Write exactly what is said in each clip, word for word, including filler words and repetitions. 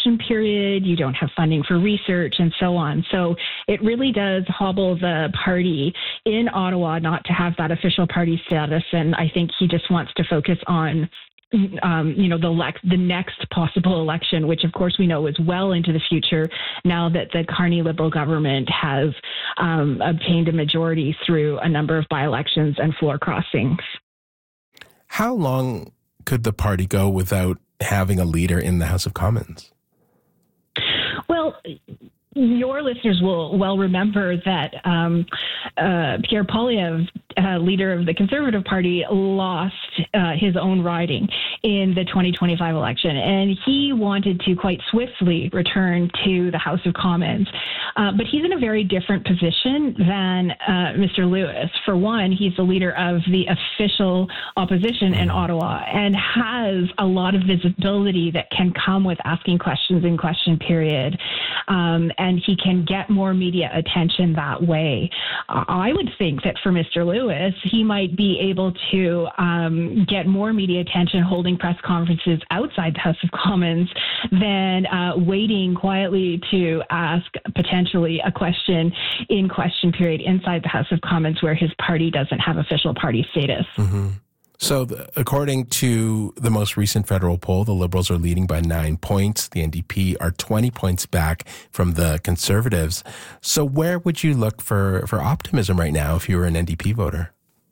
election period. You don't have funding for research and so on. So it really does hobble the party in Ottawa not to have that official party status. And I think he just wants to focus on Um, you know, the lex- the next possible election, which of course we know is well into the future now that the Carney Liberal government has um, obtained a majority through a number of by-elections and floor crossings. How long could the party go without having a leader in the House of Commons? Well, your listeners will well remember that um, uh, Pierre Poilievre, uh, leader of the Conservative Party, lost uh, his own riding in the twenty twenty-five election, and he wanted to quite swiftly return to the House of Commons. Uh, but he's in a very different position than uh, Mister Lewis. For one, he's the leader of the official opposition in Ottawa and has a lot of visibility that can come with asking questions in question period. Um, and he can get more media attention that way. Uh, I would think that for Mister Lewis, he might be able to um, get more media attention holding press conferences outside the House of Commons than uh, waiting quietly to ask potentially a question in question period inside the House of Commons where his party doesn't have official party status. Mm-hmm. So the, according to the most recent federal poll, the Liberals are leading by nine points. The N D P are twenty points back from the Conservatives. So where would you look for, for optimism right now if you were an N D P voter?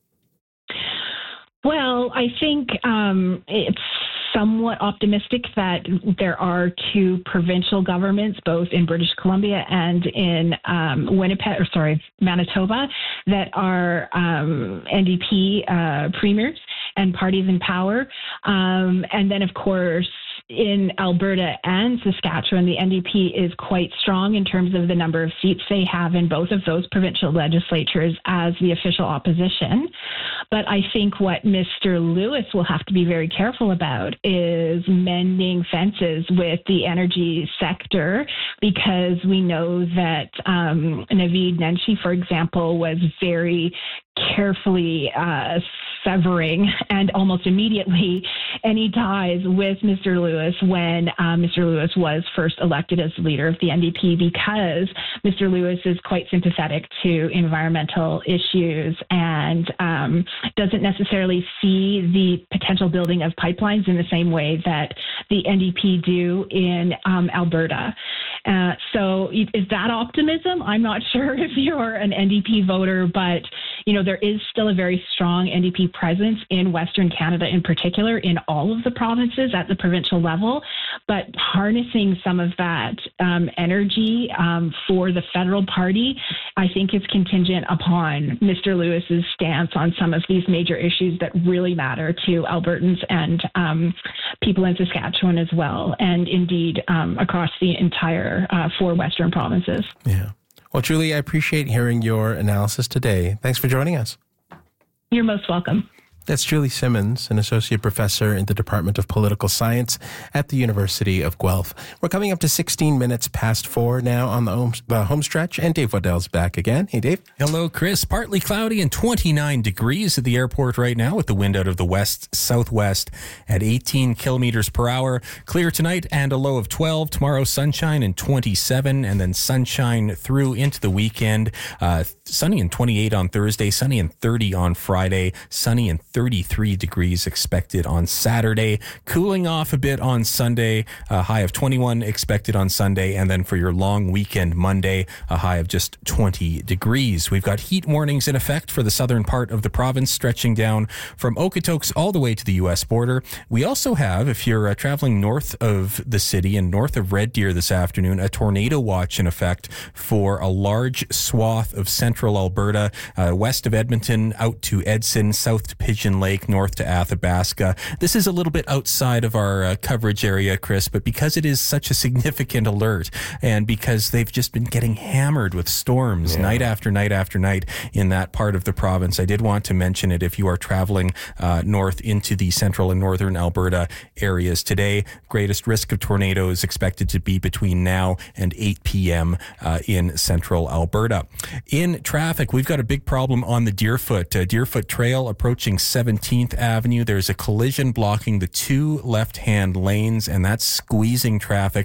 Well, I think um, it's somewhat optimistic that there are two provincial governments, both in British Columbia and in um, Winnipeg, or sorry, Manitoba, that are um, N D P uh, premiers and parties in power. Um, and then, of course, in Alberta and Saskatchewan, the N D P is quite strong in terms of the number of seats they have in both of those provincial legislatures as the official opposition. But I think what Mister Lewis will have to be very careful about is mending fences with the energy sector, because we know that um, Naveed Nenshi, for example, was very carefully uh, severing and almost immediately any ties with Mister Lewis when uh, Mister Lewis was first elected as leader of the N D P, because Mister Lewis is quite sympathetic to environmental issues and um, doesn't necessarily see the potential building of pipelines in the same way that the N D P do in um, Alberta. Uh, so is that optimism? I'm not sure if you're an N D P voter, but you know, there is still a very strong N D P presence in Western Canada in particular, in all of the provinces at the provincial level. But harnessing some of that um, energy um, for the federal party, I think is contingent upon Mister Lewis's stance on some of these major issues that really matter to Albertans and um, people in Saskatchewan as well, and indeed um, across the entire uh, four Western provinces. Yeah. Well, Julie, I appreciate hearing your analysis today. Thanks for joining us. You're most welcome. That's Julie Simmons, an associate professor in the Department of Political Science at the University of Guelph. We're coming up to sixteen minutes past four now on the home, the home stretch, and Dave Waddell's back again. Hey, Dave. Hello, Chris. Partly cloudy and twenty-nine degrees at the airport right now with the wind out of the west-southwest at eighteen kilometers per hour. Clear tonight and a low of twelve. Tomorrow, sunshine and twenty-seven, and then sunshine through into the weekend. Uh, sunny and twenty-eight on Thursday, sunny and thirty on Friday, sunny and thirty-three degrees expected on Saturday, cooling off a bit on Sunday, a high of twenty-one expected on Sunday, and then for your long weekend Monday, a high of just twenty degrees. We've got heat warnings in effect for the southern part of the province, stretching down from Okotoks all the way to the U S border. We also have, if you're uh, traveling north of the city and north of Red Deer this afternoon, a tornado watch in effect for a large swath of central Alberta, uh, west of Edmonton, out to Edson, south to Pigeon Lake, north to Athabasca. This is a little bit outside of our uh, coverage area, Chris, but because it is such a significant alert and because they've just been getting hammered with storms yeah. night after night after night in that part of the province, I did want to mention it if you are traveling uh, north into the central and northern Alberta areas today. Greatest risk of tornadoes expected to be between now and eight p.m. Uh, in central Alberta. In traffic, we've got a big problem on the Deerfoot, uh, Deerfoot Trail approaching seventeenth Avenue. There's a collision blocking the two left-hand lanes, and that's squeezing traffic and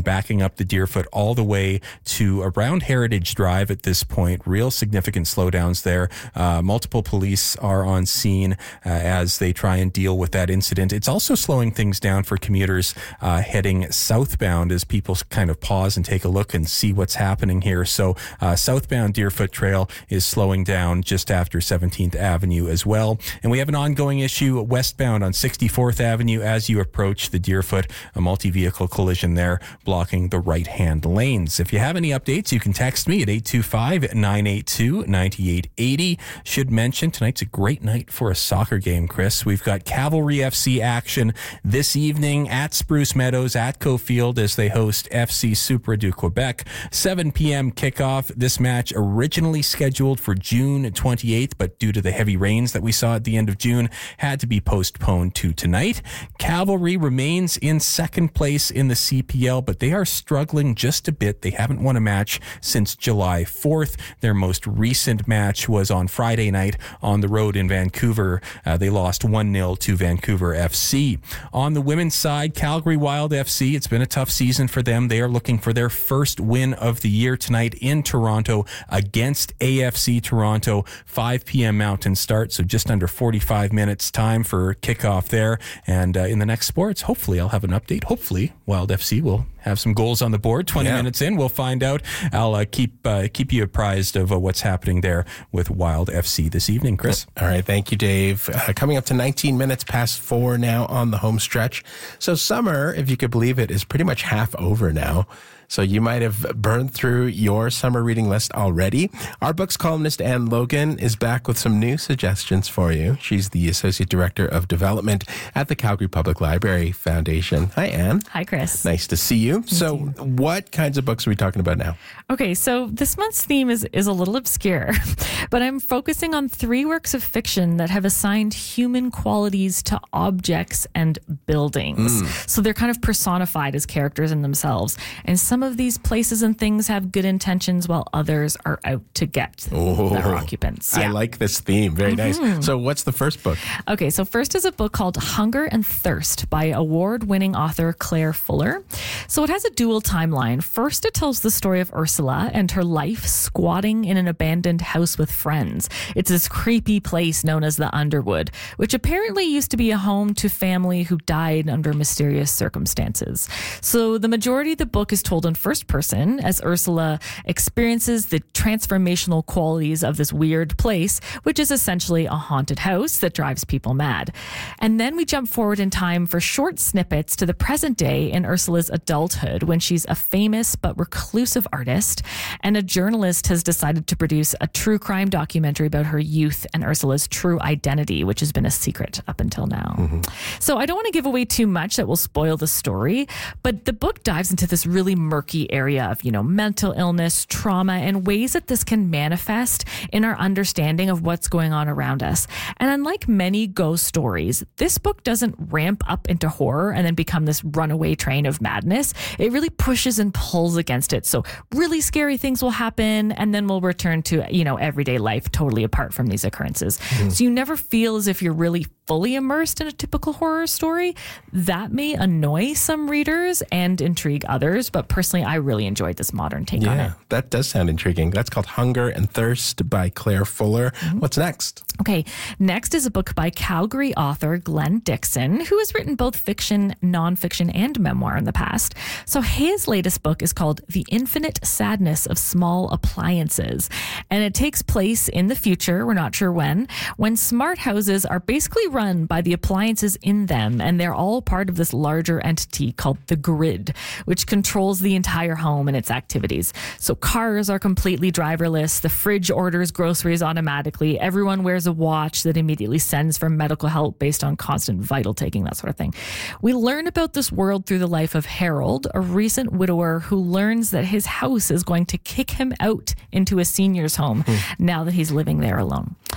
backing up the Deerfoot all the way to around Heritage Drive at this point. Real significant slowdowns there. Uh, multiple police are on scene uh, as they try and deal with that incident. It's also slowing things down for commuters uh, heading southbound as people kind of pause and take a look and see what's happening here. So uh, southbound Deerfoot Trail is slowing down just after seventeenth Avenue as well. And we have an ongoing issue westbound on sixty-fourth Avenue as you approach the Deerfoot, a multi-vehicle collision there blocking the right-hand lanes. If you have any updates, you can text me at eight two five, nine eight two, nine eight eight zero. Should mention tonight's a great night for a soccer game, Chris. We've got Cavalry F C action this evening at Spruce Meadows at Cofield as they host F C Supra du Quebec. seven p.m. kickoff. This match originally scheduled for June twenty-eighth, but due to the heavy rains that we saw at the end of June, had to be postponed to tonight. Cavalry remains in second place in the C P L, but they are struggling just a bit. They haven't won a match since July fourth. Their most recent match was on Friday night on the road in Vancouver. Uh, they lost one nil to Vancouver F C. On the women's side, Calgary Wild F C, it's been a tough season for them. They are looking for their first win of the year tonight in Toronto against A F C Toronto. five p.m. Mountain start, so just under forty-five minutes time for kickoff there. And uh, in the next sports, hopefully I'll have an update. Hopefully Wild F C will have some goals on the board. twenty yeah. minutes in, we'll find out. I'll uh, keep uh, keep you apprised of uh, what's happening there with Wild F C this evening, Chris. All right, thank you, Dave. Uh, coming up to nineteen minutes past four now on the home stretch. So summer, if you could believe it, is pretty much half over now. So you might have burned through your summer reading list already. Our books columnist, Anne Logan, is back with some new suggestions for you. She's the Associate Director of Development at the Calgary Public Library Foundation. Hi, Anne. Hi, Chris. Nice to see you. Thank so you. What kinds of books are we talking about now? Okay, so this month's theme is, is a little obscure, but I'm focusing on three works of fiction that have assigned human qualities to objects and buildings. Mm. So they're kind of personified as characters in themselves. And some of these places and things have good intentions while others are out to get oh, their occupants. Yeah. I like this theme. Very mm-hmm. nice. So what's the first book? Okay, so first is a book called Hunger and Thirst by award-winning author Claire Fuller. So it has a dual timeline. First, it tells the story of Ursula and her life squatting in an abandoned house with friends. It's this creepy place known as the Underwood, which apparently used to be a home to family who died under mysterious circumstances. So the majority of the book is told in first person as Ursula experiences the transformational qualities of this weird place, which is essentially a haunted house that drives people mad. And then we jump forward in time for short snippets to the present day in Ursula's adulthood when she's a famous but reclusive artist, and a journalist has decided to produce a true crime documentary about her youth and Ursula's true identity, which has been a secret up until now. Mm-hmm. So I don't want to give away too much that will spoil the story, but the book dives into this really murky area of, you know, mental illness, trauma, and ways that this can manifest in our understanding of what's going on around us. And unlike many ghost stories, this book doesn't ramp up into horror and then become this runaway train of madness. It really pushes and pulls against it. So really scary things will happen, and then we'll return to, you know, everyday life totally apart from these occurrences. Mm. So you never feel as if you're really fully immersed in a typical horror story. That may annoy some readers and intrigue others, but personally, I really enjoyed this modern take yeah, on it. That does sound intriguing. That's called Hunger and Thirst by Claire Fuller. Mm-hmm. What's next? Okay, next is a book by Calgary author Glenn Dixon, who has written both fiction, nonfiction, and memoir in the past. So his latest book is called The Infinite Sadness of Small Appliances, and it takes place in the future, we're not sure when, when smart houses are basically run by the appliances in them, and they're all part of this larger entity called the grid, which controls the entire home and its activities. So cars are completely driverless, the fridge orders groceries automatically, everyone wears a watch that immediately sends for medical help based on constant vital taking, that sort of thing. We learn about this world through the life of Harold, a recent widower who learns that his house is going to kick him out into a senior's home mm. now that he's living there alone.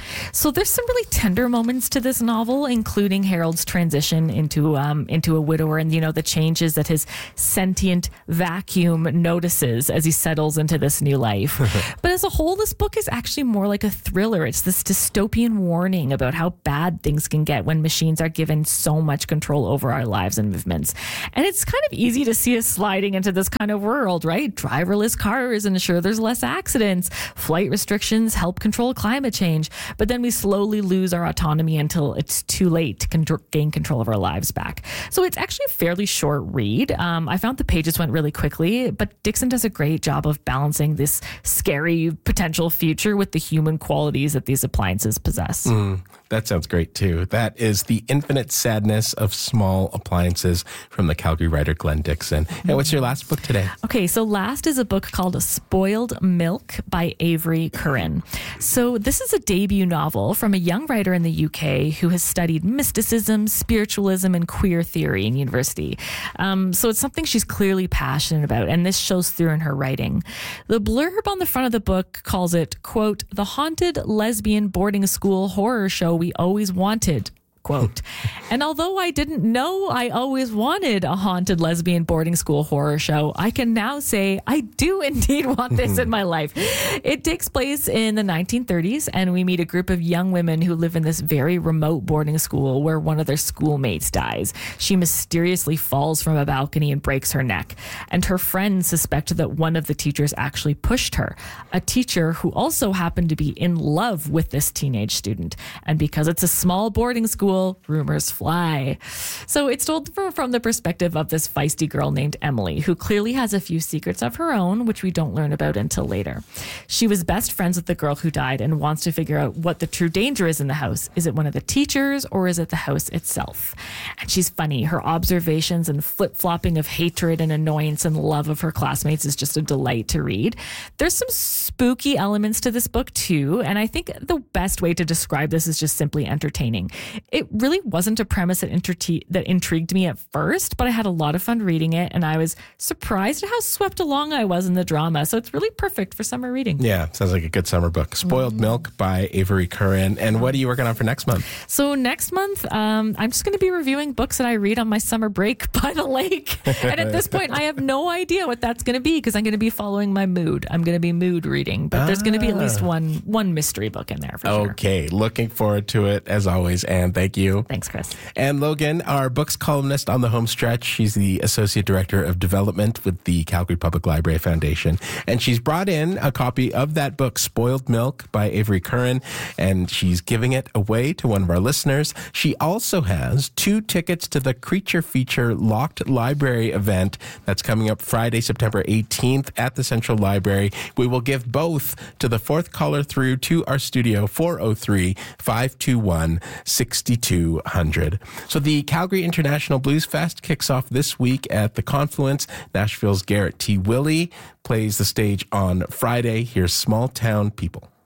So there's some really tender moments to this novel, including Harold's transition into um, into a widower and, you know, the changes that his sentient vacuum notices as he settles into this new life. But as a whole, this book is actually more like a thriller. It's this dystopian warning about how bad things can get when machines are given so much control over our lives and movements. And it's kind of easy to see us sliding into this kind of world, right? Driverless cars ensure there's less accidents. Flight restrictions help control climate change. But then we slowly lose our autonomy until it's too late to con- gain control of our lives back. So it's actually a fairly short read. Um, I found the pages went really quickly, but Dixon does a great job of balancing this scary potential future with the human qualities that these appliances possess. Mm, that sounds great too. That is The Infinite Sadness of Small Appliances from the Calgary writer Glenn Dixon. And what's your last book today? Okay, so last is a book called Spoiled Milk by Avery Curran. So this is a debut novel from a young writer in the U K who has studied mysticism, spiritualism, and queer theory in university. Um, so it's something she's clearly passionate about, and this shows through in her writing. The blurb on the front of the book calls it, quote, the haunted lesbian boarding school horror show we always wanted. Quote. And although I didn't know I always wanted a haunted lesbian boarding school horror show, I can now say I do indeed want this in my life. It takes place in the nineteen thirties, and we meet a group of young women who live in this very remote boarding school where one of their schoolmates dies. She mysteriously falls from a balcony and breaks her neck, and her friends suspect that one of the teachers actually pushed her, a teacher who also happened to be in love with this teenage student. And because it's a small boarding school, rumors fly. So it's told from, from the perspective of this feisty girl named Emily, who clearly has a few secrets of her own, which we don't learn about until later. She was best friends with the girl who died and wants to figure out what the true danger is in the house. Is it one of the teachers or is it the house itself? And she's funny. Her observations and flip-flopping of hatred and annoyance and love of her classmates is just a delight to read. There's some spooky elements to this book too, and I think the best way to describe this is just simply entertaining. It really wasn't a premise that, inter- that intrigued me at first, but I had a lot of fun reading it, and I was surprised at how swept along I was in the drama. So it's really perfect for summer reading. Yeah, sounds like a good summer book. Spoiled mm. Milk by Avery Curran. And what are you working on for next month? So next month, um, I'm just going to be reviewing books that I read on my summer break by the lake. And at this point, I have no idea what that's going to be because I'm going to be following my mood. I'm going to be mood reading, but ah. there's going to be at least one one mystery book in there for sure. Okay, looking forward to it as always, and thank you. Thanks, Chris. And Logan, our books columnist on the home stretch. She's the Associate Director of Development with the Calgary Public Library Foundation. And she's brought in a copy of that book, Spoiled Milk by Avery Curran, and she's giving it away to one of our listeners. She also has two tickets to the Creature Feature Locked Library event that's coming up Friday, September eighteenth at the Central Library. We will give both to the fourth caller through to our studio, four oh three, five two one, six two zero zero. So the Calgary International Blues Fest kicks off this week at the Confluence. Nashville's Garrett T. Willey plays the stage on Friday. Here's Small Town People.